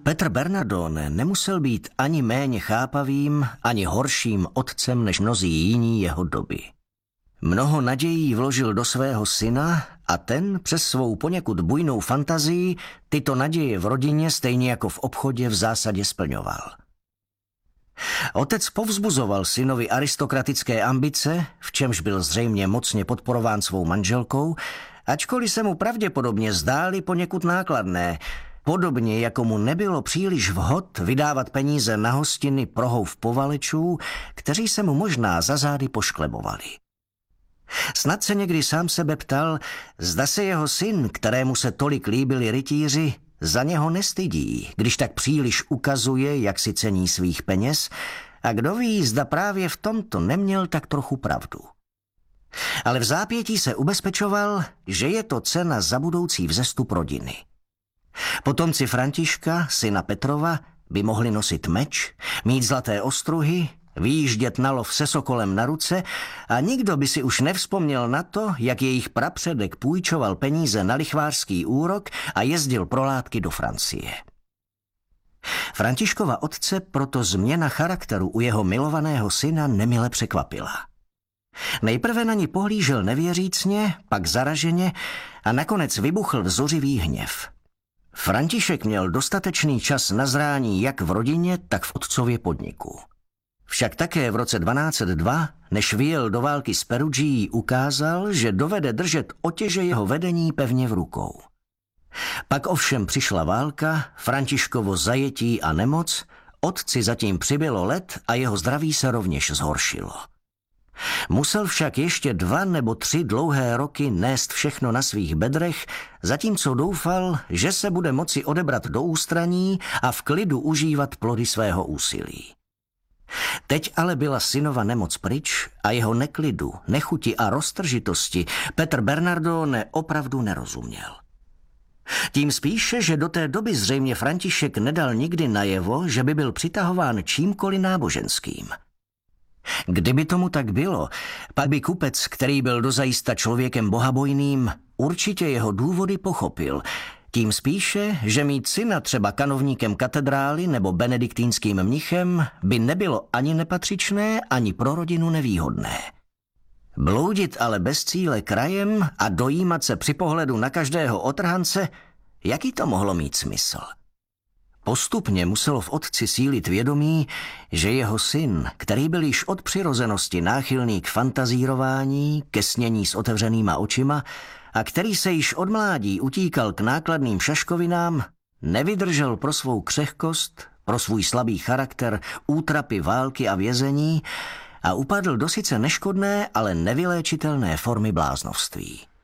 Petr Bernardone nemusel být ani méně chápavým, ani horším otcem než mnozí jiní jeho doby. Mnoho nadějí vložil do svého syna a ten přes svou poněkud bujnou fantazii tyto naděje v rodině stejně jako v obchodě v zásadě splňoval. Otec povzbuzoval synovi aristokratické ambice, v čemž byl zřejmě mocně podporován svou manželkou, ačkoliv se mu pravděpodobně zdály poněkud nákladné, podobně jako mu nebylo příliš vhod vydávat peníze na hostiny prohouv povalečů, kteří se mu možná za zády pošklebovali. Snad se někdy sám sebe ptal, zda se jeho syn, kterému se tolik líbili rytíři, za něho nestydí, když tak příliš ukazuje, jak si cení svých peněz, a kdo ví, zda právě v tomto neměl tak trochu pravdu. Ale v zápětí se ubezpečoval, že je to cena za budoucí vzestup rodiny. Potomci Františka, syna Petrova, by mohli nosit meč, mít zlaté ostruhy, vyjíždět na lov se sokolem na ruce a nikdo by si už nevzpomněl na to, jak jejich prapředek půjčoval peníze na lichvářský úrok a jezdil pro látky do Francie. Františkova otce proto změna charakteru u jeho milovaného syna nemile překvapila. Nejprve na ní pohlížel nevěřícně, pak zaraženě a nakonec vybuchl vzořivý hněv. František měl dostatečný čas na zrání jak v rodině, tak v otcově podniku. Však také v roce 1202, než vyjel do války s Perugií, ukázal, že dovede držet otěže jeho vedení pevně v rukou. Pak ovšem přišla válka, Františkovo zajetí a nemoc, otci zatím přibylo let a jeho zdraví se rovněž zhoršilo. Musel však ještě 2 nebo 3 dlouhé roky nést všechno na svých bedrech, zatímco doufal, že se bude moci odebrat do ústraní a v klidu užívat plody svého úsilí. Teď ale byla synova nemoc pryč a jeho neklidu, nechuti a roztržitosti Petr Bernardone opravdu nerozuměl. Tím spíše, že do té doby zřejmě František nedal nikdy najevo, že by byl přitahován čímkoliv náboženským. Kdyby tomu tak bylo, pak by kupec, který byl dozajista člověkem bohabojným, určitě jeho důvody pochopil, tím spíše, že mít syna třeba kanovníkem katedrály nebo benediktínským mnichem by nebylo ani nepatřičné, ani pro rodinu nevýhodné. Bloudit ale bez cíle krajem a dojímat se při pohledu na každého otrhance, jaký to mohlo mít smysl? Postupně muselo v otci sílit vědomí, že jeho syn, který byl již od přirozenosti náchylný k fantazírování, ke snění s otevřenýma očima a který se již od mládí utíkal k nákladným šaškovinám, nevydržel pro svou křehkost, pro svůj slabý charakter, útrapy války a vězení a upadl do sice neškodné, ale nevyléčitelné formy bláznovství.